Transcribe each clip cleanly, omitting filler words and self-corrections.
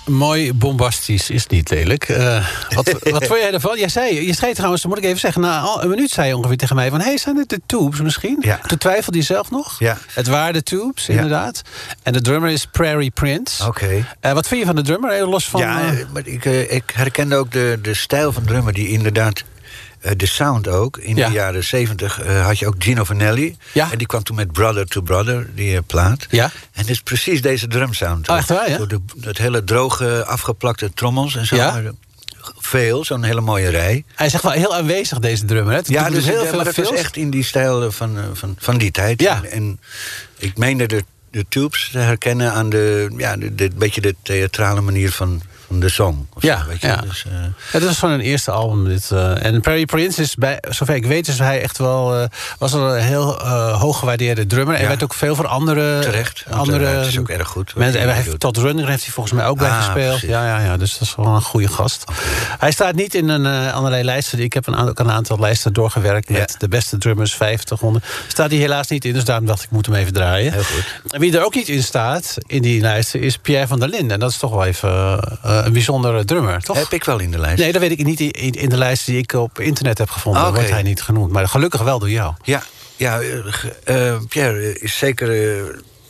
Mooi bombastisch is niet lelijk. Wat vond jij ervan? Je zei trouwens, moet ik even zeggen... na een minuut zei je ongeveer tegen mij van... zijn het de Tubes misschien? Ja. Toen twijfelde je zelf nog. Ja. Het waren de Tubes, inderdaad. En de drummer is Prairie Prince. Oké. Wat vind je van de drummer? Heel los van... Ja, maar ik herkende ook de stijl van drummer... die inderdaad... de sound ook. In de jaren 70 had je ook Gino Vanelli. Ja. En die kwam toen met Brother to Brother, die plaat. Ja. En het is precies deze drumsound. Oh, echt waar, ja? Dat hele droge, afgeplakte trommels en zo. Ja. Zo'n hele mooie rij. Hij is echt wel heel aanwezig, deze drummer. Hè? Ja, dus heel veel. Maar dat was echt in die stijl van die tijd. Ja. En ik meende de Tubes te herkennen aan de beetje de theatrale manier van de song. Ja, weet je? Ja. Dus, het was van hun eerste album. En Prairie Prince is, zover ik weet, is hij echt wel... was al een heel hoog gewaardeerde drummer. En werd ook veel voor andere... Terecht. Het is ook erg goed. Mensen, en Todd Rundgren heeft hij volgens mij ook bij gespeeld. Ja, dus dat is wel een goede gast. Okay. Hij staat niet in allerlei lijsten. Ik heb ook een aantal lijsten doorgewerkt met de beste drummers, 50, 100. Staat hij helaas niet in, dus daarom dacht ik moet hem even draaien. Heel goed. En wie er ook niet in staat, in die lijsten, is Pierre van der Linden. En dat is toch wel even... een bijzondere drummer, toch? Heb ik wel in de lijst. Nee, dat weet ik niet in de lijst die ik op internet heb gevonden. Okay. Wordt hij niet genoemd. Maar gelukkig wel door jou. Ja, Pierre is zeker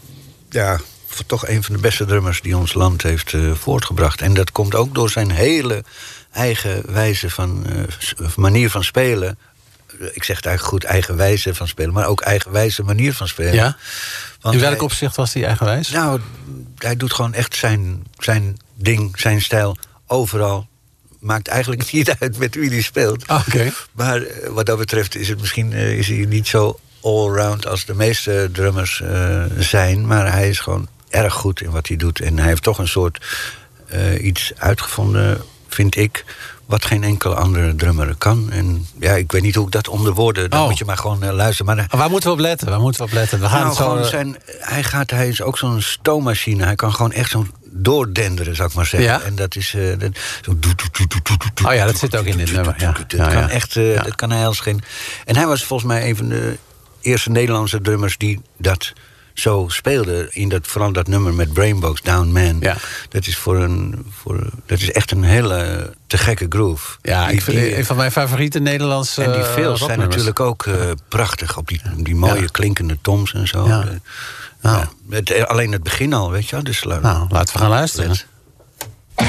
toch een van de beste drummers die ons land heeft voortgebracht. En dat komt ook door zijn hele eigen wijze van manier van spelen. Ik zeg het eigenlijk goed, eigen wijze van spelen, maar ook eigenwijze manier van spelen. Ja? Want in welk opzicht was hij eigenwijs? Nou, hij doet gewoon echt zijn ding, zijn stijl, overal. Maakt eigenlijk niet uit met wie hij speelt. Okay. Maar wat dat betreft is het misschien is hij niet zo allround als de meeste drummers zijn. Maar hij is gewoon erg goed in wat hij doet. En hij heeft toch een soort iets uitgevonden, vind ik, wat geen enkele andere drummer kan. En ja, ik weet niet hoe ik dat onder woorden... Dan moet je maar gewoon luisteren. Maar waar moeten we op letten? We gaan hij is ook zo'n stoommachine. Hij kan gewoon echt zo'n doordenderen, zou ik maar zeggen. Ja? En dat is... dat zit ook in dit nummer. Dat kan hij als geen... En hij was volgens mij een van de eerste Nederlandse drummers die dat zo speelde. Vooral dat nummer met Brainbox, Down Man. Ja. Dat is echt een hele te gekke groove. Ja, ik vind een van mijn favoriete Nederlandse en die fills zijn natuurlijk ook prachtig. Op die mooie klinkende toms en zo. Alleen het begin al, weet je wel. Dus laten we gaan luisteren.